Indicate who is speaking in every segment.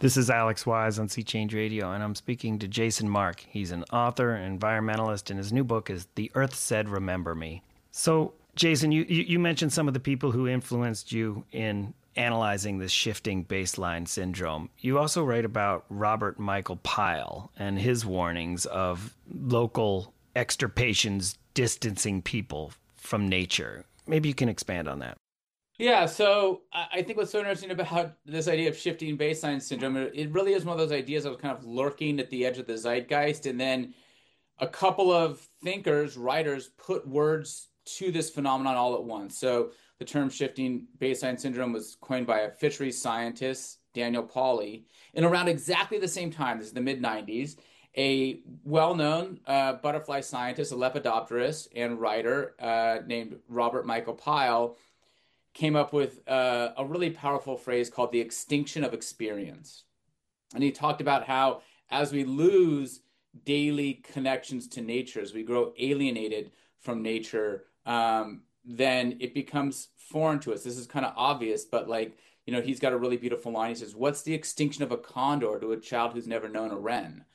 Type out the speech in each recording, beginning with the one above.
Speaker 1: This is Alex Wise on Sea Change Radio, and I'm speaking to Jason Mark. He's an author, environmentalist, and his new book is The Earth Said Remember Me. So, Jason, you mentioned some of the people who influenced you in analyzing this shifting baseline syndrome. You also write about Robert Michael Pyle and his warnings of local extirpations distancing people from nature. Maybe you can expand on that.
Speaker 2: Yeah, so I think what's so interesting about this idea of shifting baseline syndrome, it really is one of those ideas that was kind of lurking at the edge of the zeitgeist. And then a couple of thinkers, writers, put words to this phenomenon all at once. So the term shifting baseline syndrome was coined by a fisheries scientist, Daniel Pauly, in around exactly the same time. This is the mid 90s. A well-known butterfly scientist, a lepidopterist and writer named Robert Michael Pyle came up with a really powerful phrase called the extinction of experience. And he talked about how as we lose daily connections to nature, as we grow alienated from nature, then it becomes foreign to us. This is kind of obvious, but he's got a really beautiful line. He says, "What's the extinction of a condor to a child who's never known a wren?"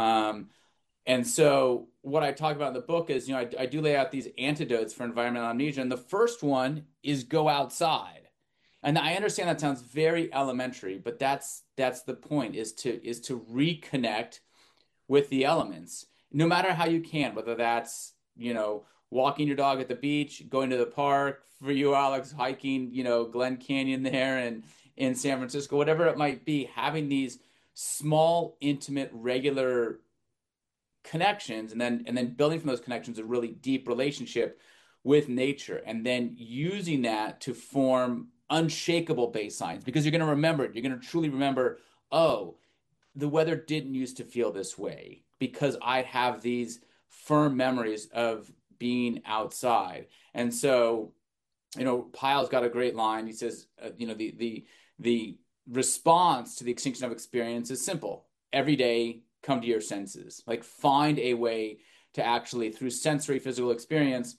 Speaker 2: And so what I talk about in the book is, I do lay out these antidotes for environmental amnesia. And the first one is go outside. And I understand that sounds very elementary, but that's the point, is to reconnect with the elements, no matter how you can, whether that's, walking your dog at the beach, going to the park, for you, Alex, hiking, Glen Canyon there and in San Francisco, whatever it might be, having these small, intimate, regular connections, and then building from those connections a really deep relationship with nature, and then using that to form unshakable baselines, because you're going to remember it. You're going to truly remember, oh, the weather didn't used to feel this way because I have these firm memories of being outside. And so, Pyle's got a great line. He says, the response to the extinction of experience is simple. Every day, come to your senses. Like, find a way to actually, through sensory physical experience,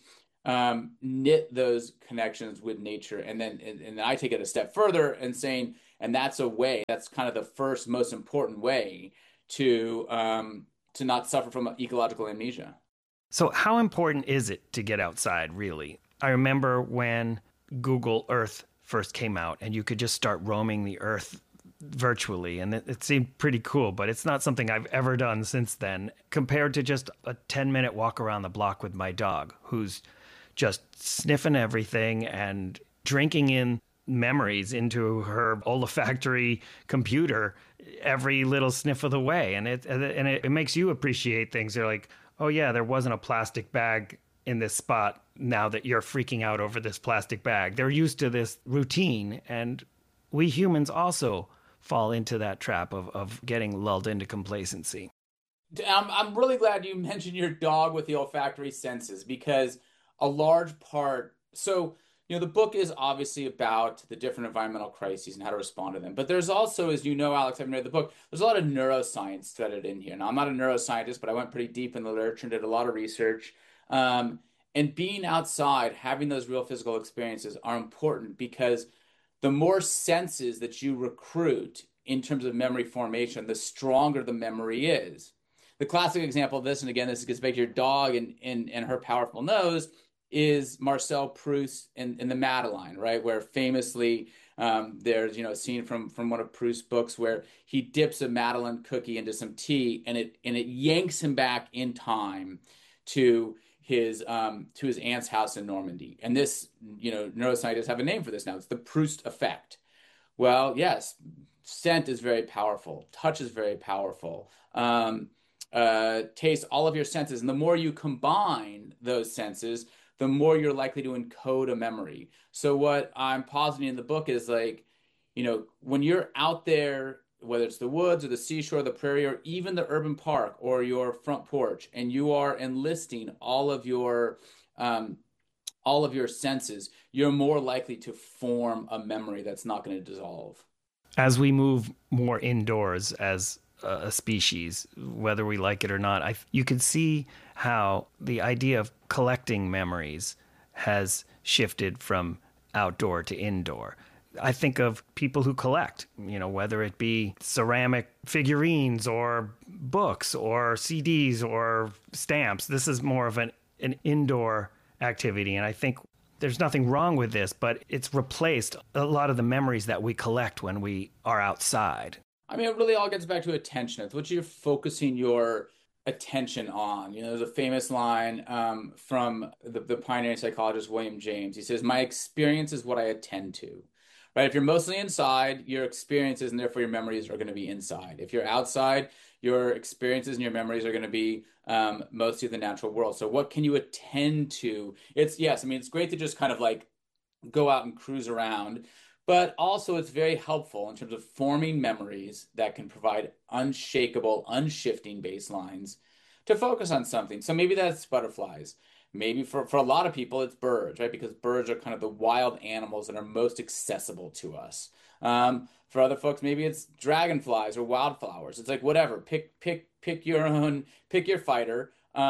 Speaker 2: knit those connections with nature. And then I take it a step further and saying, and that's kind of the first most important way to not suffer from ecological amnesia.
Speaker 1: So how important is it to get outside, really? I remember when Google Earth first came out and you could just start roaming the Earth virtually, and it seemed pretty cool, but it's not something I've ever done since then, compared to just a 10-minute walk around the block with my dog, who's just sniffing everything and drinking in memories into her olfactory computer every little sniff of the way. And it makes you appreciate things. They're like, oh yeah, there wasn't a plastic bag in this spot now that you're freaking out over this plastic bag. They're used to this routine, and we humans also fall into that trap of getting lulled into complacency.
Speaker 2: I'm really glad you mentioned your dog with the olfactory senses, because a large part, the book is obviously about the different environmental crises and how to respond to them. But there's also, as you know, Alex, having read the book, there's a lot of neuroscience threaded in here. Now, I'm not a neuroscientist, but I went pretty deep in the literature and did a lot of research. And being outside, having those real physical experiences are important, because the more senses that you recruit in terms of memory formation, the stronger the memory is. The classic example of this, and again, this gets back to your dog and her powerful nose, is Marcel Proust in the Madeline, right? Where famously there's a scene from one of Proust's books where he dips a Madeleine cookie into some tea, and it yanks him back in time to his aunt's house in Normandy. And this, neuroscientists have a name for this now. It's the Proust effect. Well, yes, scent is very powerful. Touch is very powerful. Taste, all of your senses. And the more you combine those senses, the more you're likely to encode a memory. So what I'm positing in the book is, when you're out there, whether it's the woods or the seashore, the prairie, or even the urban park or your front porch, and you are enlisting all of your senses, you're more likely to form a memory that's not going to dissolve.
Speaker 1: As we move more indoors as a species, whether we like it or not, you can see how the idea of collecting memories has shifted from outdoor to indoor. I think of people who collect, whether it be ceramic figurines or books or CDs or stamps. This is more of an indoor activity. And I think there's nothing wrong with this, but it's replaced a lot of the memories that we collect when we are outside.
Speaker 2: I mean, it really all gets back to attention. It's what you're focusing your attention on. There's a famous line from the pioneering psychologist William James. He says, "My experience is what I attend to." Right? If you're mostly inside, your experiences and therefore your memories are going to be inside. If you're outside, your experiences and your memories are going to be mostly the natural world. So what can you attend to? Yes, I mean, it's great to just kind of like go out and cruise around, but also it's very helpful in terms of forming memories that can provide unshakable, unshifting baselines to focus on something. So maybe that's butterflies. Maybe for a lot of people, it's birds, right? Because birds are kind of the wild animals that are most accessible to us. For other folks, maybe it's dragonflies or wildflowers. It's like whatever. Pick your fighter,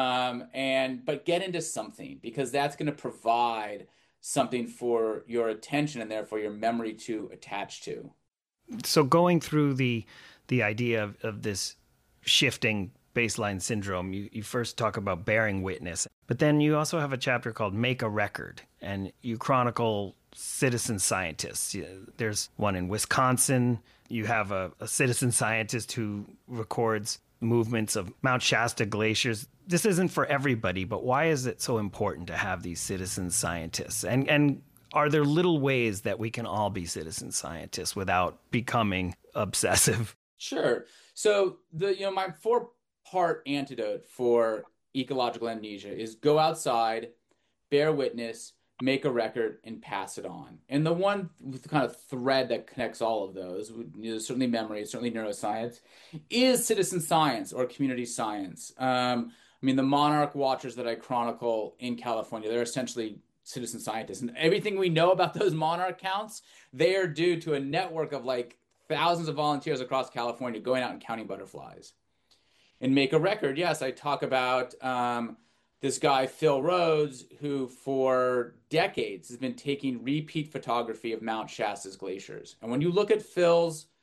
Speaker 2: but get into something because that's going to provide something for your attention and therefore your memory to attach to.
Speaker 1: So going through the idea of this shifting baseline syndrome, you first talk about bearing witness, but then you also have a chapter called Make a Record, and you chronicle citizen scientists. There's one in Wisconsin. You have a citizen scientist who records movements of Mount Shasta glaciers. This isn't for everybody, but why is it so important to have these citizen scientists? And are there little ways that we can all be citizen scientists without becoming obsessive?
Speaker 2: Sure. So my four-part antidote for ecological amnesia is go outside, bear witness, make a record, and pass it on. And the one kind of thread that connects all of those, certainly memory, certainly neuroscience, is citizen science or community science. I mean, the monarch watchers that I chronicle in California, they're essentially citizen scientists. And everything we know about those monarch counts, they are due to a network of like thousands of volunteers across California going out and counting butterflies. And Make a Record, yes, I talk about this guy, Phil Rhodes, who for decades has been taking repeat photography of Mount Shasta's glaciers. And when you look at Phil's